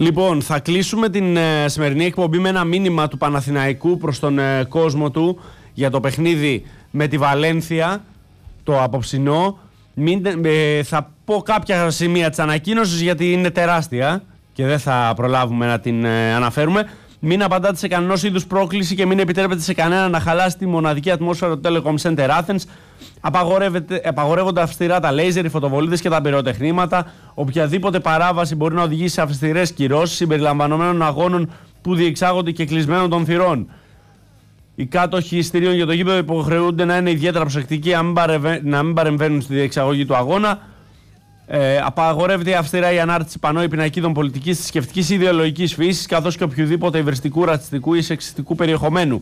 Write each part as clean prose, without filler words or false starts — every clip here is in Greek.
Λοιπόν, θα κλείσουμε την σημερινή εκπομπή με ένα μήνυμα του Παναθηναϊκού προς τον κόσμο του για το παιχνίδι με τη Βαλένθια, το απόψινό. Θα πω κάποια σημεία της ανακοίνωσης γιατί είναι τεράστια και δεν θα προλάβουμε να την αναφέρουμε. Μην απαντάτε σε κανένας είδους πρόκληση και μην επιτρέπετε σε κανένα να χαλάσει τη μοναδική ατμόσφαιρα του Telecom Center Athens. Απαγορεύονται αυστηρά τα λέιζερ, οι φωτοβολίδες και τα πυροτεχνήματα. Οποιαδήποτε παράβαση μπορεί να οδηγήσει σε αυστηρές κυρώσεις συμπεριλαμβανομένων αγώνων που διεξάγονται και κλεισμένων των θυρών. Οι κάτοχοι εισιτηρίων για το γήπεδο υποχρεούνται να είναι ιδιαίτερα προσεκτικοί να μην παρεμβαίνουν στη διεξαγωγή του αγώνα. Απαγορεύεται αυστηρά η ανάρτηση πανό ή πινακίδων πολιτικής, θρησκευτικής ή ιδεολογικής φύσης, καθώς και οποιοδήποτε υβριστικού, ρατσιστικού ή σεξιστικού περιεχομένου.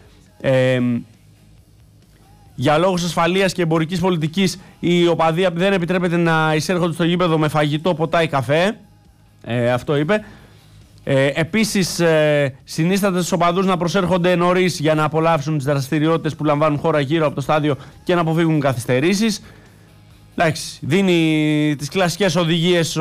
Για λόγους ασφαλείας και εμπορικής πολιτικής, οι οπαδοί δεν επιτρέπεται να εισέρχονται στο γήπεδο με φαγητό, ποτά ή καφέ. Αυτό είπε. Επίσης, συνίσταται στους οπαδούς να προσέρχονται νωρίς για να απολαύσουν τις δραστηριότητες που λαμβάνουν χώρα γύρω από το στάδιο και να αποφύγουν καθυστερήσεις. Εντάξει, δίνει τις κλασικές οδηγίες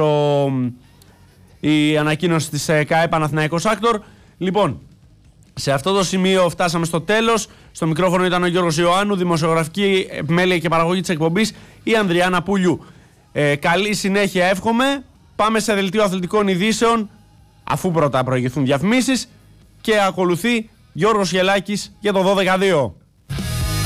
η ανακοίνωση της ΚΑΕ Παναθηναϊκός Άκτορ. Λοιπόν, σε αυτό το σημείο φτάσαμε στο τέλος. Στο μικρόφωνο ήταν ο Γιώργος Ιωάννου, δημοσιογραφική επιμέλεια και παραγωγή της εκπομπής η Ανδριάννα Πουλιού. Καλή συνέχεια εύχομαι. Πάμε σε δελτίο αθλητικών ειδήσεων, αφού πρώτα προηγηθούν διαφημίσεις, και ακολουθεί Γιώργος Γελάκης για το 12-2.